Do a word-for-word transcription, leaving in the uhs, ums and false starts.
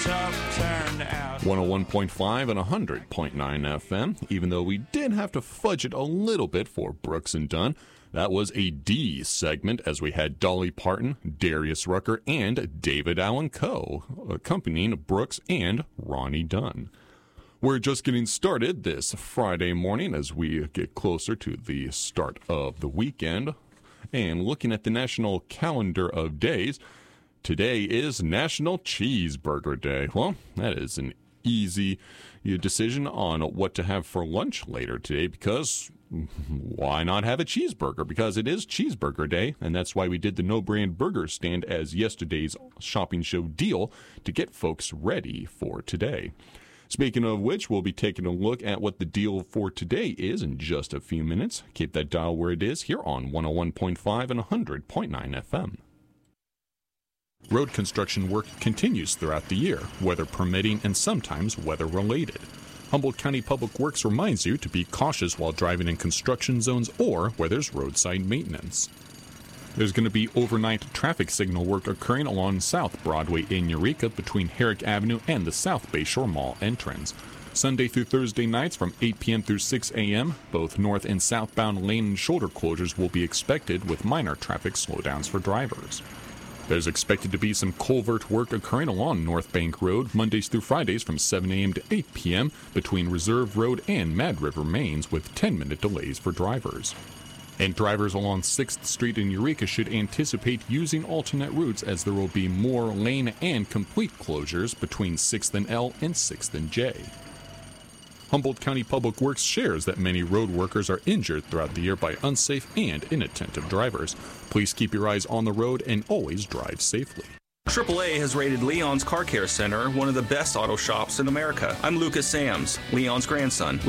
tough turned out. one oh one point five and one hundred point nine F M, even though we did have to fudge it a little bit for Brooks and Dunn. That was a D segment as we had Dolly Parton, Darius Rucker, and David Allan Coe accompanying Brooks and Ronnie Dunn. We're just getting started this Friday morning as we get closer to the start of the weekend. And looking at the national calendar of days, today is National Cheeseburger Day. Well, that is an easy decision on what to have for lunch later today because why not have a cheeseburger? Because it is Cheeseburger Day, and that's why we did the No Brand Burger stand as yesterday's shopping show deal to get folks ready for today. Speaking of which, we'll be taking a look at what the deal for today is in just a few minutes. Keep that dial where it is here on one oh one point five and one hundred point nine F M. Road construction work continues throughout the year, weather permitting and sometimes weather-related. Humboldt County Public Works reminds you to be cautious while driving in construction zones or where there's roadside maintenance. There's going to be overnight traffic signal work occurring along South Broadway in Eureka between Herrick Avenue and the South Bayshore Mall entrance. Sunday through Thursday nights from eight p.m. through six a.m., both north and southbound lane and shoulder closures will be expected with minor traffic slowdowns for drivers. There's expected to be some culvert work occurring along North Bank Road Mondays through Fridays from seven a.m. to eight p.m. between Reserve Road and Mad River Mains with ten-minute delays for drivers. And drivers along sixth Street in Eureka should anticipate using alternate routes as there will be more lane and complete closures between sixth and L and sixth and J. Humboldt County Public Works shares that many road workers are injured throughout the year by unsafe and inattentive drivers. Please keep your eyes on the road and always drive safely. triple A has rated Leon's Car Care Center one of the best auto shops in America. I'm Lucas Sams, Leon's grandson.